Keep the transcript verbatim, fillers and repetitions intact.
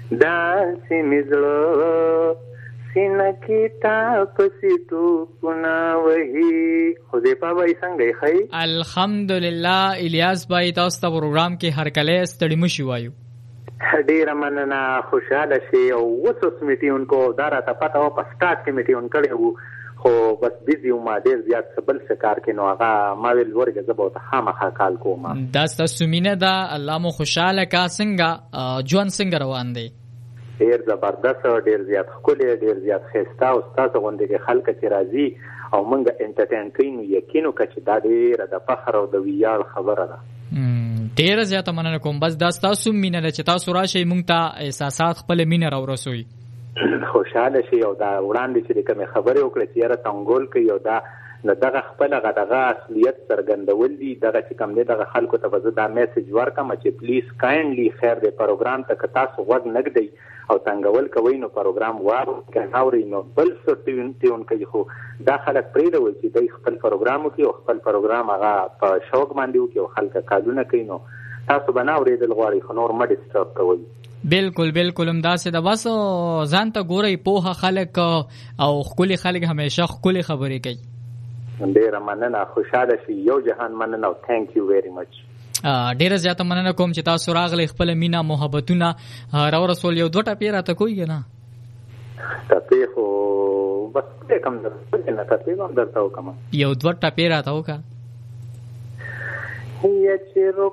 داسې مې زړه سینه کې تا پسې توپونه وهي. حذیفه بھائی څنګه یې ښه؟ الحمدلله. الیاس بھائی تاسو ته پروګرام کې هرکلی ستړي مشي وایو. ډیره مننه، خوشحاله شي. او اوس اوس میټیونکو دا راته پته وه په سټارټ کې میټیون کړی وو، خو بس بیزي وم ډېر زیات څه بل څه کار کې، نو هغه ما ویل ورګه زه به ورته خامخا کال کوم. دا ستاسو مینه ده، الله مو خوشحاله کا. څنګه ژوند څنګه روان دی؟ ډېر زبردست، ډېر زیات ښکلی، ډېر زیات ښایسته. او ستاسو غوندې کې خلک چې راځي او موږ انټرټین کوي، نو یقین وکړه چې دا ډېره د فخر او د ویاړ خبره ده. ډېره زیاته مننه کوم. بس دا ستاسو مینه ده چې تاسو راشئ موږ ته احساسات خپله مینه راورسوئ. خوشحاله شي. او دا وړاندې چې د کومې خبرې وکړې چې یاره تنګول کوي، او دا د دغه خپل هغه دغه اصلیت څرګندول دي، دغه چې کوم دی دغه خلکو ته به زه دا میسج ورکړم چې پلیز کایندلی خیر دی پروګرام ته که تاسو غوږ نه ږدئ او تنګول کوئ نو پروګرام واورئ، نو بل څه ټیون کوي، خو دا خلک پرېږدوئ چې دوی خپل پروګرام وکړي او خپل پروګرام هغه په شوق باندې وکړي او خلک کالونه کوي، نو تاسو به نه اورېدل غواړئ، خو نور مه ډسټرب کوئ. بالکل بالکل همداسې ده. بس ځان ته ګورئ، پوهه خلک او ښکلي خلک همیشه ښکلې خبرې کوي. ډېره مننه، خوشحاله شي. یو جهان مننه او تھینک یو ویری مچ. ډېره زیاته مننه کوم چې تاسو راغلی، خپله مینه محبتونه راورسول. یو دوه ټپې راته کوئ نه؟ ټپې خو بس کم درته نه، ټپې به هم درته وکړم. یو دوه ټپې راته وکړه. یا چې